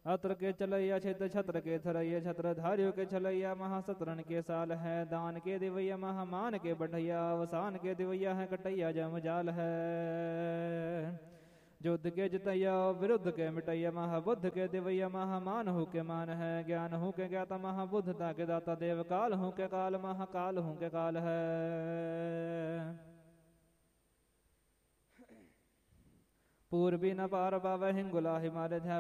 अत्र के चलैया क्षेत्र छत्र के थरैया छत्र धारियों के छलैया महासतरन के साल है दान के दिवैया महामान के बढ़ैया अवसान के दिवैया है कटैया जम जाल है युद्ध के जितैया विरुद्ध के मिटैया महाबुद्ध के दिवैया महामान हूँ के मान है ज्ञान हूँ के ज्ञाता महाबुद्धता के दाता देव काल हूँ के काल महाकाल हूँ के काल है पूर्वी न पार पावे हिंगुला हिमालय